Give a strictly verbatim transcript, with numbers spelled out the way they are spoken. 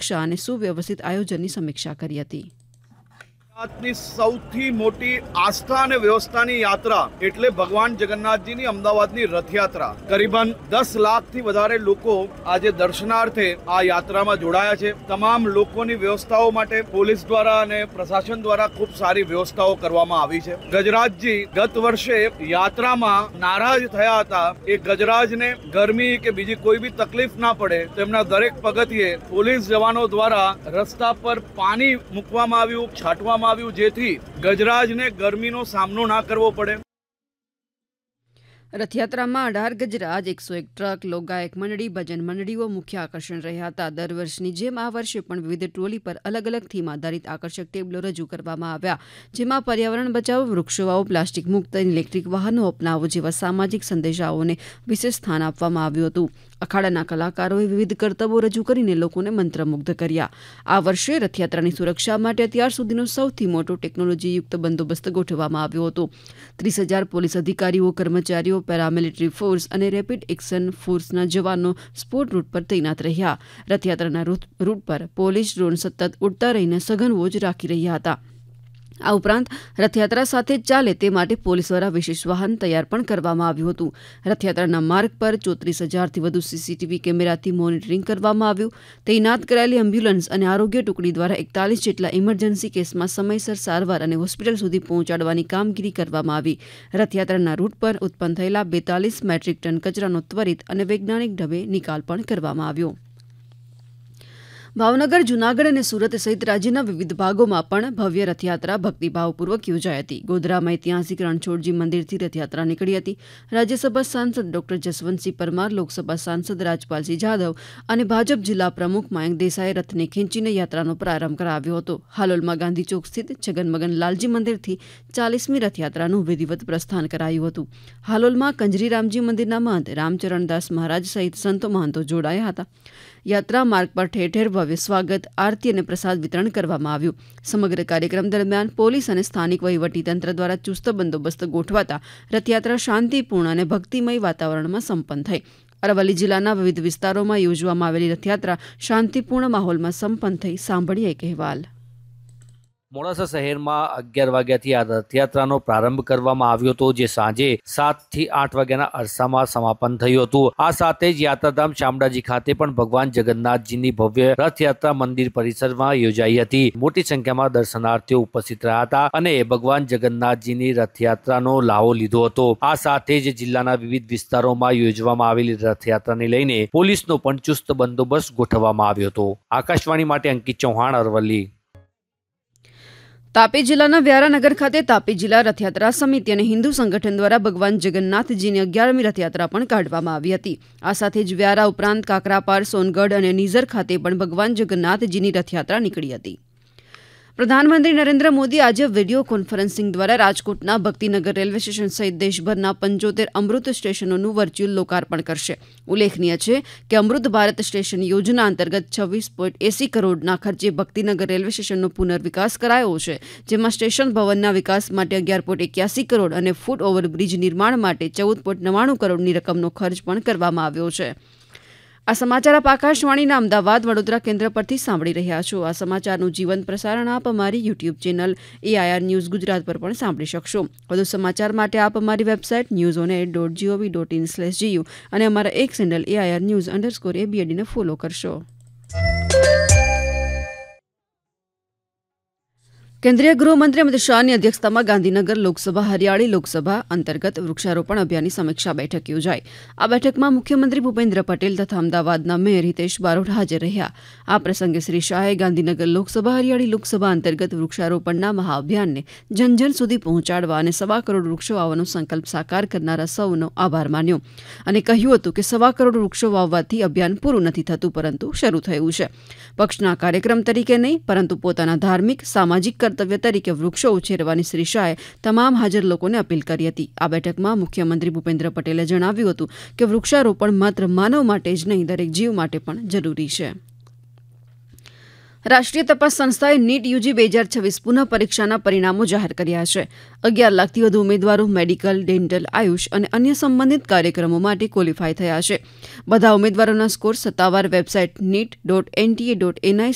સુરક્ષા અને સુવ્યવસ્થિત આયોજનની સમીક્ષા કરી હતી. ગુજરાતની સૌથી મોટી આસ્થા અને વ્યવસ્થાની યાત્રા એટલે ભગવાન જગન્નાથજીની અમદાવાદની રથયાત્રા. કરીબન દસ લાખથી વધારે લોકો આજે દર્શનાર્થે આ યાત્રામાં જોડાયા છે. તમામ લોકોની વ્યવસ્થાઓ માટે પોલીસ દ્વારા અને પ્રશાસન દ્વારા ખૂબ સારી વ્યવસ્થાઓ કરવામાં આવી છે. ગજરાજજી ગત વર્ષે યાત્રામાં નારાજ થયા હતા. એ ગજરાજને ગરમી કે બીજી કોઈ બી તકલીફ ના પડે તેમના દરેક પગથિયે પોલીસ જવાનો દ્વારા રસ્તા પર પાણી મૂકવામાં આવ્યું, છાંટવામાં આવ્યું, જેથી ગજરાજને ગરમીનો સામનો ના કરવો પડે. રથયાત્રામાં અઢાર ગજરાજ, એકસો એક ટ્રક, લોકગાયક મંડળી, ભજન મંડળીઓ મુખ્ય આકર્ષણ રહ્યા હતા. દર વર્ષની જેમ આ વર્ષે પણ વિવિધ ટ્રોલી પર અલગ અલગ થીમ આધારિત આકર્ષક ટેબલો રજૂ કરવામાં આવ્યા, જેમાં પર્યાવરણ બચાવો, વૃક્ષો વાવો, પ્લાસ્ટિક મુક્ત, ઇલેક્ટ્રિક વાહનો અપનાવો જેવા સામાજિક સંદેશાઓને વિશેષ સ્થાન આપવામાં આવ્યું હતું. અખાડાના કલાકારોએ વિવિધ કરતબો રજૂ કરીને લોકોને મંત્રમુગ્ધ કર્યા. આ વર્ષે રથયાત્રાની સુરક્ષા માટે અત્યાર સુધીનો સૌથી મોટો ટેકનોલોજીયુક્ત બંદોબસ્ત ગોઠવવામાં આવ્યો હતો. ત્રીસ હજાર પોલીસ અધિકારીઓ, કર્મચારીઓ, પેરામિલિટરી ફોર્સ અને રેપિડ એક્શન ફોર્સના જવાનો સ્પોટ રૂટ પર તૈનાત રહ્યા. રથયાત્રાના રૂટ પર પોલીસ ડ્રોન સતત ઉડતા રહીને સઘન વોચ રાખી રહ્યા હતા. આ ઉપરાંત રથયાત્રા સાથે ચાલે તે માટે પોલીસ દ્વારા વિશેષ વાહન તૈયાર પણ કરવામાં આવ્યું હતું. રથયાત્રાના માર્ગ પર ચોત્રીસ હજારથી વધુ સીસીટીવી કેમેરાથી મોનિટરિંગ કરવામાં આવ્યું. તૈનાત કરાયેલી એમ્બ્યુલન્સ અને આરોગ્ય ટુકડી દ્વારા એકતાલીસ જેટલા ઇમરજન્સી કેસમાં સમયસર સારવાર અને હોસ્પિટલ સુધી પહોંચાડવાની કામગીરી કરવામાં આવી. રથયાત્રાના રૂટ પર ઉત્પન્ન થયેલા બેતાલીસ મેટ્રિક ટન કચરાનો ત્વરિત અને વૈજ્ઞાનિક ઢબે નિકાલ પણ કરવામાં આવ્યો. ભાવનગર, જૂનાગઢ અને સુરત સહિત રાજ્યના વિવિધ ભાગોમાં પણ ભવ્ય રથયાત્રા ભક્તિભાવપૂર્વક યોજાઈ હતી. ગોધરામાં ઐતિહાસિક રણછોડજી મંદિરથી રથયાત્રા નીકળી હતી. રાજ્યસભા સાંસદ ડોક્ટર જસવંતસિંહ પરમાર, લોકસભા સાંસદ રાજપાલસિંહ જાદવ અને ભાજપ જિલ્લા પ્રમુખ મયંક દેસાઈએ રથને ખેંચીને યાત્રાનો પ્રારંભ કરાવ્યો હતો. હાલોલમાં ગાંધી ચોક સ્થિત છગનમગન લાલજી મંદિરથી ચાલીસમી રથયાત્રાનું વિધિવત પ્રસ્થાન કરાયું હતું. હાલોલમાં કંજરી રામજી મંદિરના મહંત રામચરણદાસ મહારાજ સહિત સંતો મહંતો જોડાયા હતા. યાત્રા માર્ગ પર ઠેર ઠેર ભવ્ય સ્વાગત, આરતી અને પ્રસાદ વિતરણ કરવામાં આવ્યું. સમગ્ર કાર્યક્રમ દરમિયાન પોલીસ અને સ્થાનિક વહીવટીતંત્ર દ્વારા ચુસ્ત બંદોબસ્ત ગોઠવાતા રથયાત્રા શાંતિપૂર્ણ અને ભક્તિમય વાતાવરણમાં સંપન્ન થઈ. અરવલ્લી જિલ્લાના વિવિધ વિસ્તારોમાં યોજવામાં આવેલી રથયાત્રા શાંતિપૂર્ણ માહોલમાં સંપન્ન થઈ. સાંભળીએ એક અહેવાલ. મોડાસા શહેરમાં અગિયાર વાગ્યાથી આ રથયાત્રાનો પ્રારંભ કરવામાં આવ્યો હતો, જે સાંજે સાત થી આઠ વાગ્યાના અરસામાં સમાપન થયું હતું. આ સાથે જ યાત્રાધામ શામળાજી ખાતે પણ ભગવાન જગન્નાથજીની ભવ્ય રથયાત્રા મંદિર પરિસરમાં યોજાઈ હતી. મોટી સંખ્યામાં દર્શનાર્થીઓ ઉપસ્થિત રહ્યા હતા અને ભગવાન જગન્નાથજીની રથયાત્રાનો લાહો લીધો હતો. આ સાથે જ જિલ્લાના વિવિધ વિસ્તારોમાં યોજવામાં આવેલી રથયાત્રાને લઈને પોલીસનો પણ ચુસ્ત બંદોબસ્ત ગોઠવવામાં આવ્યો હતો. આકાશવાણી માટે અંકિત ચૌહાણ, અરવલ્લી. તાપી જિલ્લાના વ્યારાનગર ખાતે તાપી જિલ્લા રથયાત્રા સમિતિ અને હિન્દુ સંગઠન દ્વારા ભગવાન જગન્નાથજીની અગિયારમી રથયાત્રા પણ કાઢવામાં આવી હતી. આ સાથે જ વ્યારા ઉપરાંત કાકરાપાર, સોનગઢ અને નીઝર ખાતે પણ ભગવાન જગન્નાથજીની રથયાત્રા નીકળી હતી. પ્રધાનમંત્રી નરેન્દ્ર મોદી આજે વિડીયો કોન્ફરન્સિંગ દ્વારા રાજકોટના ભક્તિનગર રેલવે સ્ટેશન સહિત દેશભરના પંચોતેર અમૃત સ્ટેશનોનું વર્ચ્યુઅલ લોકાર્પણ કરશે. ઉલ્લેખનીય છે કે અમૃત ભારત સ્ટેશન યોજના અંતર્ગત છવ્વીસ પોઈન્ટ એસી કરોડના ખર્ચે ભક્તિનગર રેલવે સ્ટેશનનો પુનર્વિકાસ કરાયો છે, જેમાં સ્ટેશન ભવનના વિકાસ માટે અગિયાર પોઈન્ટ એક્યાસી કરોડ અને ફૂટ ઓવરબ્રિજ નિર્માણ માટે ચૌદ પોઈન્ટ નવ્વાણું કરોડની રકમનો ખર્ચ પણ કરવામાં આવ્યો છે. આ સમાચાર આપ આકાશવાણીના અમદાવાદ વડોદરા કેન્દ્ર પરથી સાંભળી રહ્યા છો. આ સમાચારનું જીવંત પ્રસારણ આપ અમારી YouTube channel AIR news Gujarat પર પણ સાંભળી શકશો. વધુ સમાચાર માટે આપ અમારી website news on air dot GOV dot in slash GU અને અમારા એક handle AIR news underscore એબીએડીને follow કરશો. કેન્દ્રીય ગૃહમંત્રી અમિત શાહની અધ્યક્ષતામાં ગાંધીનગર લોકસભા હરિયાળી લોકસભા અંતર્ગત વૃક્ષારોપણ અભિયાનની સમીક્ષા બેઠક યોજાઈ. આ બેઠકમાં મુખ્યમંત્રી ભૂપેન્દ્ર પટેલ તથા અમદાવાદના મેયર હિતેશ બારોટ હાજર રહ્યા. આ પ્રસંગે શ્રી શાહે ગાંધીનગર લોકસભા હરિયાળી લોકસભા અંતર્ગત વૃક્ષારોપણના મહાઅભિયાનને જનજન સુધી પહોંચાડવા અને સવા કરોડ વૃક્ષો વાવવાનો સંકલ્પ સાકાર કરનારા સૌનો આભાર માન્યો અને કહ્યું હતું કે સવા કરોડ વૃક્ષો વાવવાથી અભિયાન પૂરું નથી થતું, પરંતુ શરૂ થયું છે. પક્ષના કાર્યક્રમ તરીકે નહીં, પરંતુ પોતાના ધાર્મિક, સામાજિક કર્તવ્ય તરીકે વૃક્ષો ઉછેરવાની શ્રી શાહે તમામ હાજર લોકોને અપીલ કરી હતી. આ બેઠકમાં મુખ્યમંત્રી ભૂપેન્દ્ર પટેલે જણાવ્યું હતું કે વૃક્ષારોપણ માત્ર માનવ માટે જ નહીં, દરેક જીવ માટે પણ જરૂરી છે. રાષ્ટ્રીય તપાસ સંસ્થાએ નીટ યુજી બે હજાર છવ્વીસ પુનઃ પરીક્ષાના પરિણામો જાહેર કર્યા છે. અગિયાર લાખથી વધુ ઉમેદવારો મેડિકલ, ડેન્ટલ, આયુષ અને અન્ય સંબંધિત કાર્યક્રમો માટે ક્વોલિફાય થયા છે. બધા ઉમેદવારોના સ્કોર સત્તાવાર website NEET dot NTA dot Ni